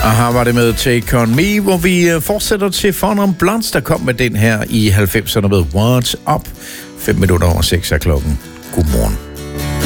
Og her var det med Take On Me, hvor vi fortsætter til Fun on Blondes, der kom med den her i 90'erne med What's Up. 5 minutter over 6 er klokken. Godmorgen.